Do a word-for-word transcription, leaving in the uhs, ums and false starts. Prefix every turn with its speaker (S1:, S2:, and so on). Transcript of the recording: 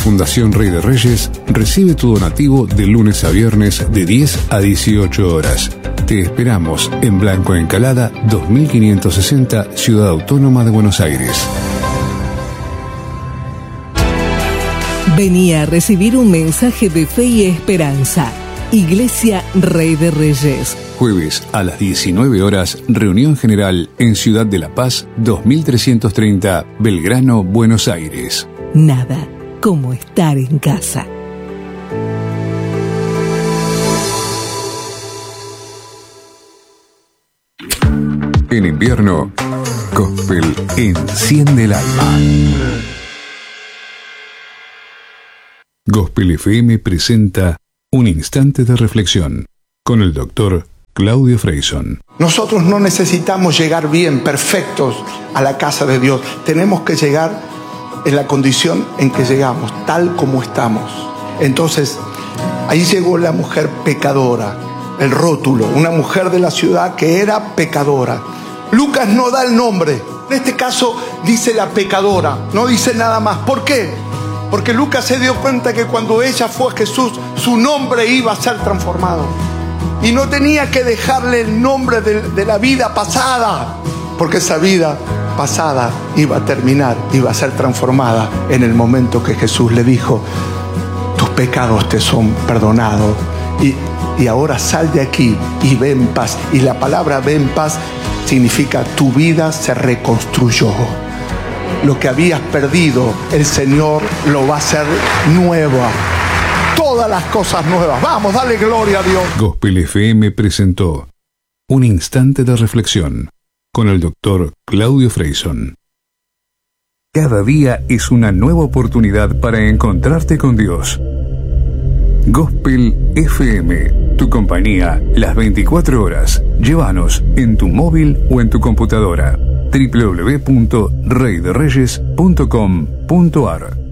S1: Fundación Rey de Reyes recibe tu donativo de lunes a viernes de diez a dieciocho horas. Te esperamos en Blanco Encalada dos mil quinientos sesenta, Ciudad Autónoma de Buenos Aires.
S2: Venía a recibir un mensaje de fe y esperanza. Iglesia Rey de Reyes.
S1: Jueves a las diecinueve horas, reunión general en Ciudad de la Paz, dos mil trescientos treinta, Belgrano, Buenos Aires.
S2: Nada como estar en casa.
S1: En invierno, Gospel enciende el alma. Gospel F M presenta Un Instante de Reflexión con el doctor Claudio Freyson.
S3: Nosotros no necesitamos llegar bien, perfectos a la casa de Dios. Tenemos que llegar en la condición en que llegamos, tal como estamos. Entonces, ahí llegó la mujer pecadora, el rótulo, una mujer de la ciudad que era pecadora. Lucas no da el nombre, en este caso dice la pecadora, no dice nada más. ¿Por qué? Porque Lucas se dio cuenta que cuando ella fue a Jesús, su nombre iba a ser transformado. Y no tenía que dejarle el nombre de, de la vida pasada, porque esa vida pasada iba a terminar, iba a ser transformada en el momento que Jesús le dijo: tus pecados te son perdonados. Y, y ahora sal de aquí y ve en paz. Y la palabra ve en paz significa tu vida se reconstruyó. Lo que habías perdido, el Señor lo va a hacer nueva. Todas las cosas nuevas. Vamos, dale gloria a Dios.
S1: Gospel F M presentó Un Instante de Reflexión con el doctor Claudio Freyson. Cada día es una nueva oportunidad para encontrarte con Dios. Gospel F M, tu compañía las veinticuatro horas. Llévanos en tu móvil o en tu computadora. doble u doble u doble u punto rey de reyes punto com punto a r